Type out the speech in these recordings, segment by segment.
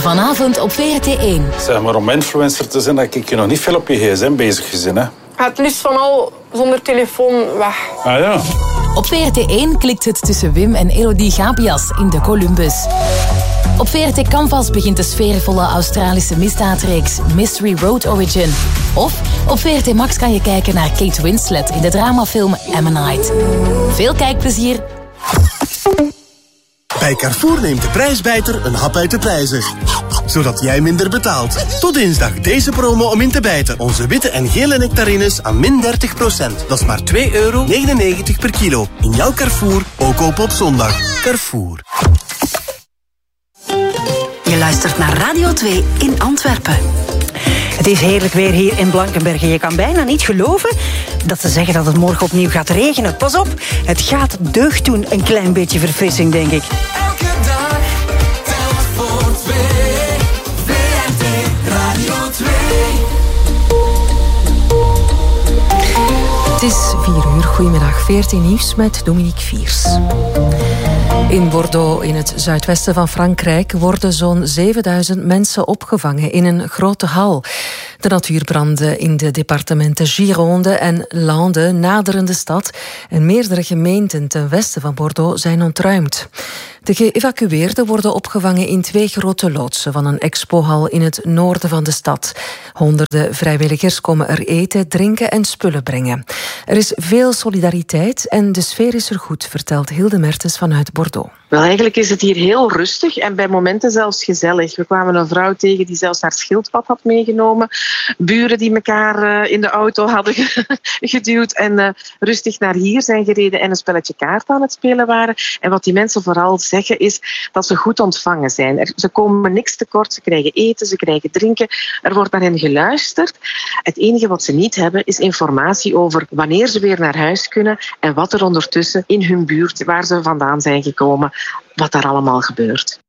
Vanavond op VRT1. Zeg maar, om influencer te zijn, dan kijk je nog niet veel op je gsm bezig gezien, hè? Het liefst van al zonder telefoon weg. Ah ja. Op VRT1 klikt het tussen Wim en Elodie Gabias in de Columbus. Op VRT Canvas begint de sfeervolle Australische misdaadreeks Mystery Road Origin. Of op VRT Max kan je kijken naar Kate Winslet in de dramafilm Ammonite. Veel kijkplezier. Bij Carrefour neemt de prijsbijter een hap uit de prijzen. Zodat jij minder betaalt. Tot dinsdag deze promo om in te bijten. Onze witte en gele nectarines aan min 30%. Dat is maar €2,99 per kilo. In jouw Carrefour, ook open op zondag. Carrefour. Je luistert naar Radio 2 in Antwerpen. Het is heerlijk weer hier in Blankenberge. Je kan bijna niet geloven dat ze zeggen dat het morgen opnieuw gaat regenen. Pas op, het gaat deugd doen, een klein beetje verfrissing, denk ik. Elke dag telt voor twee. VRT Radio 2. Het is 4 uur. Goedemiddag. VRT Nieuws met Dominique Viers. In Bordeaux, in het zuidwesten van Frankrijk, worden zo'n 7000 mensen opgevangen in een grote hal. De natuurbranden in de departementen Gironde en Landes naderen de stad en meerdere gemeenten ten westen van Bordeaux zijn ontruimd. De geëvacueerden worden opgevangen in 2 grote loodsen van een expohal in het noorden van de stad. Honderden vrijwilligers komen er eten, drinken en spullen brengen. Er is veel solidariteit en de sfeer is er goed, vertelt Hilde Mertens vanuit Bordeaux. Wel, eigenlijk is het hier heel rustig en bij momenten zelfs gezellig. We kwamen een vrouw tegen die zelfs haar schildpad had meegenomen. Buren die elkaar in de auto hadden geduwd en rustig naar hier zijn gereden en een spelletje kaart aan het spelen waren. En wat die mensen vooral zeggen is dat ze goed ontvangen zijn. Ze komen niks tekort, ze krijgen eten, ze krijgen drinken. Er wordt naar hen geluisterd. Het enige wat ze niet hebben is informatie over wanneer ze weer naar huis kunnen en wat er ondertussen in hun buurt, waar ze vandaan zijn gekomen, wat daar allemaal gebeurt.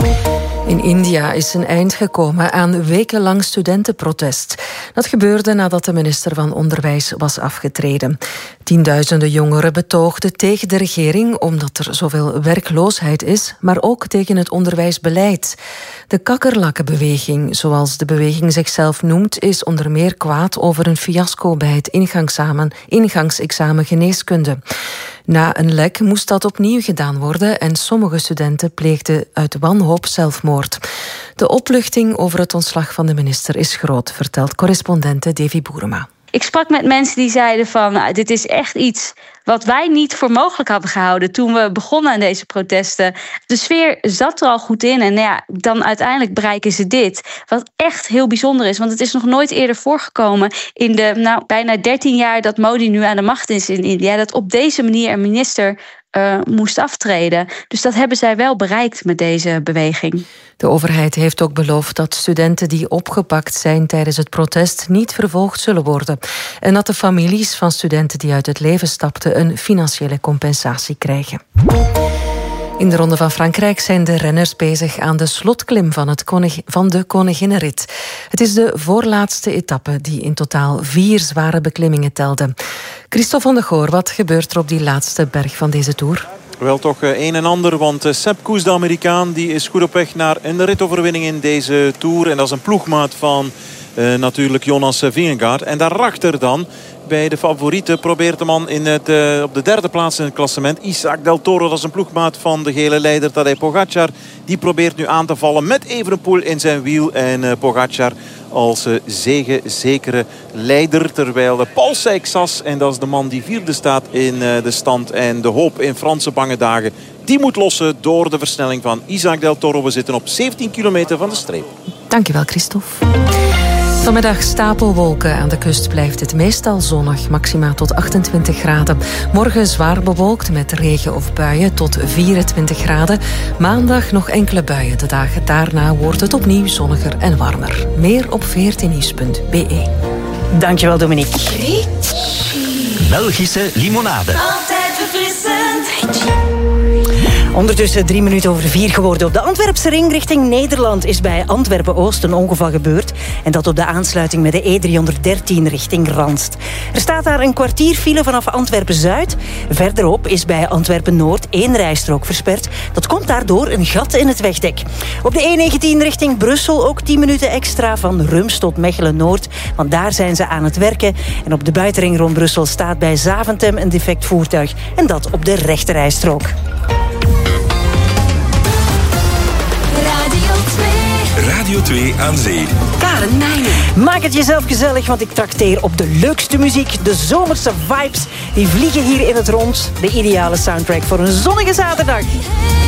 In India is een eind gekomen aan wekenlang studentenprotest. Dat gebeurde nadat de minister van Onderwijs was afgetreden. Tienduizenden jongeren betoogden tegen de regering omdat er zoveel werkloosheid is, maar ook tegen het onderwijsbeleid. De kakkerlakkenbeweging, zoals de beweging zichzelf noemt, is onder meer kwaad over een fiasco bij het ingangsexamen geneeskunde. Na een lek moest dat opnieuw gedaan worden en sommige studenten pleegden uit wanhoop zelfmoord. De opluchting over het ontslag van de minister is groot, vertelt correspondente Davy Boerema. Ik sprak met mensen die zeiden van, dit is echt iets wat wij niet voor mogelijk hadden gehouden toen we begonnen aan deze protesten. De sfeer zat er al goed in en dan uiteindelijk bereiken ze dit. Wat echt heel bijzonder is, want het is nog nooit eerder voorgekomen in de bijna 13 jaar dat Modi nu aan de macht is in India, dat op deze manier een minister moest aftreden. Dus dat hebben zij wel bereikt met deze beweging. De overheid heeft ook beloofd dat studenten die opgepakt zijn tijdens het protest niet vervolgd zullen worden. En dat de families van studenten die uit het leven stapten een financiële compensatie krijgen. In de Ronde van Frankrijk zijn de renners bezig aan de slotklim van de Koninginnenrit. Het is de voorlaatste etappe die in totaal 4 zware beklimmingen telde. Christophe van de Goor, wat gebeurt er op die laatste berg van deze Tour? Wel toch een en ander, want Sepp Kuss, de Amerikaan, die is goed op weg naar een ritoverwinning in deze Tour. En dat is een ploegmaat van natuurlijk Jonas Vingegaard. En daarachter dan, bij de favorieten, probeert de man op de 3e plaats in het klassement. Isaac Del Toro, dat is een ploegmaat van de gele leider Tadej Pogacar. Die probeert nu aan te vallen met Evenepoel in zijn wiel. En Pogacar als zegenzekere leider. Terwijl Paul Seixas, en dat is de man die 4e staat in de stand. En de hoop in Franse bange dagen, die moet lossen door de versnelling van Isaac Del Toro. We zitten op 17 kilometer van de streep. Dankjewel, Christophe. Vanmiddag stapelwolken. Aan de kust blijft het meestal zonnig, maxima tot 28 graden. Morgen zwaar bewolkt met regen of buien tot 24 graden. Maandag nog enkele buien. De dagen daarna wordt het opnieuw zonniger en warmer. Meer op vrtnieuws.be. Dankjewel, Dominique. Belgische limonade. Altijd verfrissend. Ondertussen 4:03 geworden. Op de Antwerpse ring richting Nederland is bij Antwerpen-Oost een ongeval gebeurd. En dat op de aansluiting met de E313 richting Randst. Er staat daar een kwartier file vanaf Antwerpen-Zuid. Verderop is bij Antwerpen-Noord 1 rijstrook versperd. Dat komt daardoor een gat in het wegdek. Op de E19 richting Brussel ook 10 minuten extra van Rums tot Mechelen-Noord. Want daar zijn ze aan het werken. En op de buitenring rond Brussel staat bij Zaventem een defect voertuig. En dat op de rechterrijstrook. Radio 2 aan zee. Karen Meijnen. Maak het jezelf gezellig, want ik trakteer op de leukste muziek. De zomerse vibes, die vliegen hier in het rond. De ideale soundtrack voor een zonnige zaterdag.